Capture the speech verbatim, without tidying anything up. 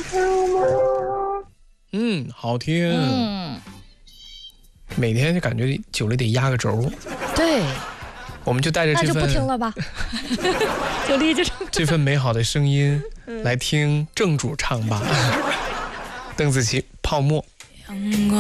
嗯，好听。 嗯， 每天就感觉酒里得压个轴。 对， 我们就带着这那就不听份了吧。酒力就这份美好的声音来听正主唱吧。邓紫棋《泡沫》。 阳光